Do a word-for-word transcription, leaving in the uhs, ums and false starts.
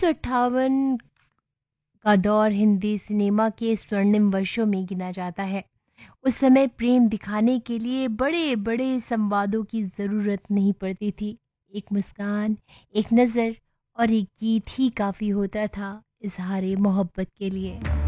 उन्नीस सौ अट्ठावन का दौर हिंदी सिनेमा के स्वर्णिम वर्षों में गिना जाता है। उस समय प्रेम दिखाने के लिए बड़े-बड़े संवादों की ज़रूरत नहीं पड़ती थी। एक मुस्कान, एक नज़र और एक गीत ही काफ़ी होता था इज़हारे मोहब्बत के लिए।